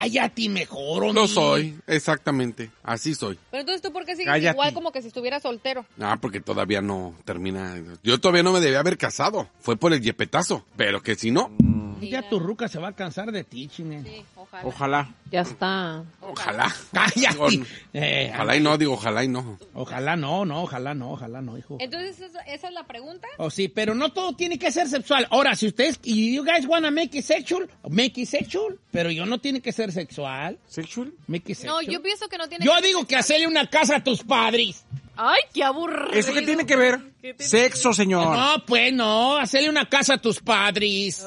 Cállate mejor, hombre. Lo soy, exactamente. Así soy. Pero entonces, ¿tú por qué sigues Cállate. igual como que si estuviera soltero? Ah, porque todavía no termina. Yo todavía no me debía haber casado. Fue por el yepetazo. Pero que si no, Ya tu ruca se va a cansar de ti, chine. Sí, ojalá. Ojalá. Ya está. ojalá. Cállate. Ojalá y no, digo ojalá y no. Ojalá no, hijo. Entonces, ¿esa es la pregunta? Oh, sí, pero no todo tiene que ser sexual. Ahora, si ustedes, you guys wanna make it sexual, pero yo no tiene que ser sexual. ¿Sexual? Make it No, sexual. yo pienso que no tiene Yo que digo que hacerle una casa a tus padres. ¡Ay, qué aburrido! ¿Eso qué tiene que ver? Sexo, señor. No, pues no, hacerle una casa a tus padres.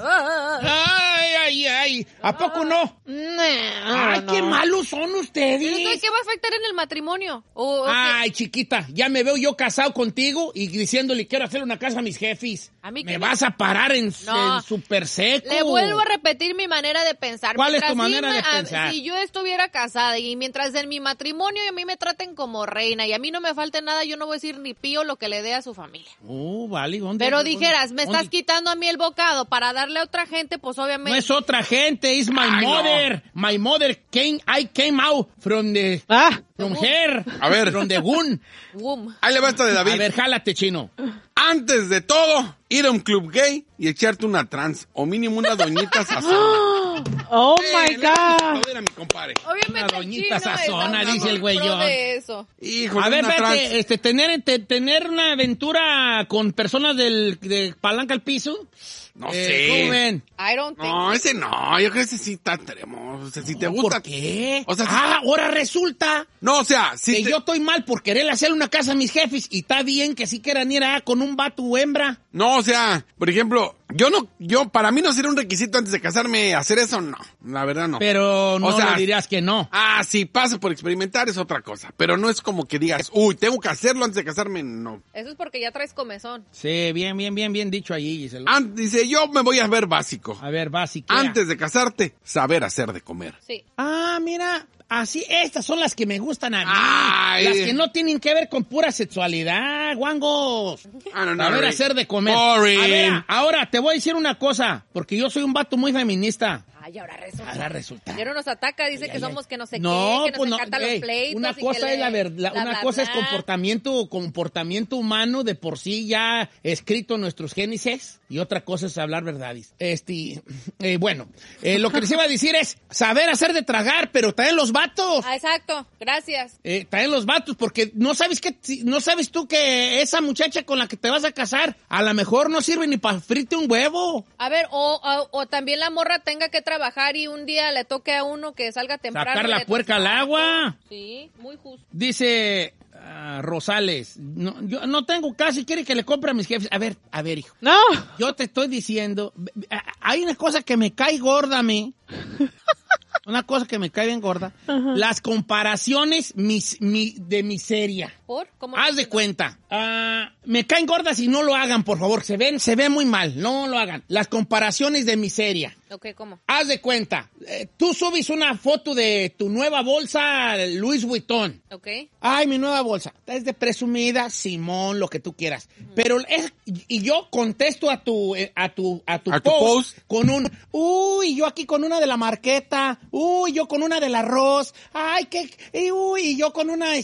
Ay. ¿A poco no? Ay, qué malos son ¿Pero ustedes. qué va a afectar en el matrimonio? Ay, chiquita, ya me veo yo casado contigo y diciéndole quiero hacer una casa a mis jefes. ¿A mí Me qué vas a parar en super seco. Le vuelvo a repetir mi manera de pensar. ¿Cuál es tu Mientras manera de pensar? Si yo estuviera casada y mientras en mi matrimonio a mí me traten como reina y a mí no me falte nada, yo no voy a decir ni pío lo que le dé a su familia. Vale, ¿dónde? Pero dijeras, ¿dónde? me estás quitando a mí el bocado para darle a otra gente, pues obviamente... No es otra gente, es my mother. No. My mother I came out from the... From her. A ver. From the womb. Ahí le va esta de David. A ver, jálate, chino. Antes de todo, ir a un club gay y echarte una trans o mínimo una doñita sazona. Oh my God. A mi compadre. Obviamente Una doñita el chino sazona, está dice el muy pro güeyón. de eso. Híjole, A ver, una trans. espérate, tener una aventura con personas de palanca al piso. No sé. ¿Cómo ven? I don't think No, so. ese no. Yo creo que ese sí está tenemos. O sea, si te gusta. ¿Por qué? O sea, ahora resulta no, o sea, si que yo estoy mal por querer hacerle una casa a mis jefes y está bien que sí quieran ir con un vato o hembra. No, o sea, por ejemplo, para mí no sería un requisito antes de casarme hacer eso, no. La verdad no. Pero no O sea, le dirías que no. Si paso por experimentar es otra cosa. Pero no es como que digas, tengo que hacerlo antes de casarme, no. Eso es porque ya traes comezón. Sí, bien dicho allí, Gisela. Dice, yo me voy a ver básico. A ver, básico. Antes de casarte, saber hacer de comer. Sí. Mira, así, estas son las que me gustan a mí. Ay. Las que no tienen que ver con pura sexualidad, guangos. No, A ver, Rick. hacer de comer. Boring. A ver, ahora te voy a decir una cosa, porque yo soy un vato muy feminista. Ay, ahora resulta. Ahora resulta. Y ahora nos ataca, dice que somos que no sé No, qué, que pues nos no, encantan los pleitos. una y cosa que es la verdad, bla, una bla, cosa es bla. comportamiento humano de por sí ya escrito en nuestros génesis y otra cosa es hablar verdades. Bueno, lo que les iba a decir es saber hacer de tragar, pero también los vatos. Exacto, gracias. También los vatos, porque no sabes tú que esa muchacha con la que te vas a casar a lo mejor no sirve ni para frite un huevo. A ver, o también la morra tenga que trabajar y un día le toque a uno que salga temprano. Sacar y la le- puerca al agua. Sí, muy justo. Dice Rosales, yo no tengo casa y quiere que le compre a mis jefes. A ver, hijo. No. Yo te estoy diciendo, hay una cosa que me cae gorda a mí. Una cosa que me cae bien gorda. Las comparaciones de miseria. ¿Por? ¿Cómo? Haz de cuenta. Me caen gordas y no lo hagan, por favor. Se ve muy mal. No lo hagan. Las comparaciones de miseria. Ok, ¿cómo? Haz de cuenta. Tú subes una foto de tu nueva bolsa Louis Vuitton. Ok. Ay, mi nueva bolsa. Es de presumida, Simón, lo que tú quieras. Pero y yo contesto a tu post con uy, yo aquí con una de la marqueta. Uy, yo con una del arroz. Ay, y yo con una,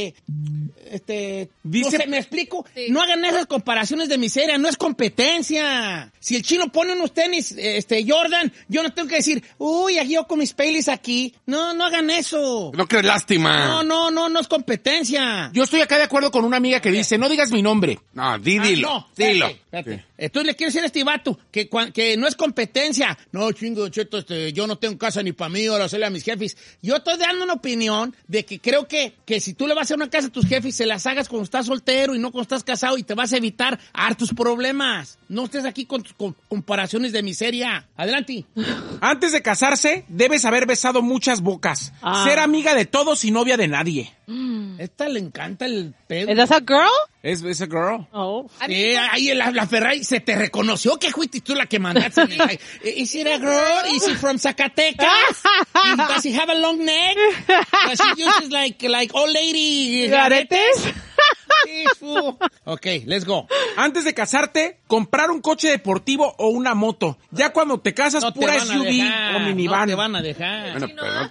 no sé, ¿me explico? Sí. No hagan esas comparaciones de miseria, no es competencia. Si el chino pone unos tenis, Jordan, yo no tengo que decir, uy, aquí yo con mis Baileys aquí. No hagan eso. No crees lástima. No es competencia. Yo estoy acá de acuerdo con una amiga que dice, no digas mi nombre. No, dilo. Espérate. Sí. Entonces le quiero decir a este vato que no es competencia. No, chingo, cheto, yo no tengo casa ni para mí, ahora hacerle a mis jefes. Yo estoy dando una opinión de que creo que si tú le vas a hacer una casa a tus jefes, se las hagas cuando estás soltero y no cuando estás casado y te vas a evitar hartos problemas. No estés aquí con comparaciones de miseria. Adelante. Antes de casarse, debes haber besado muchas bocas. Ser amiga de todos y novia de nadie. Esta le encanta el pedo. ¿Es esa girl? ¿Es a girl? Oh. Sí, ahí la Ferrari se te reconoció que fuiste tú la que mandaste. Is it a girl? Is it from Zacatecas? Does he have a long neck? Does she uses like old lady ¿Garetes? Sí, fool. Ok, let's go. Antes de casarte, comprar un coche deportivo o una moto. Ya cuando te casas, No te pura van a SUV dejar, o minivan. No te van a dejar. Bueno, Sí, no. pero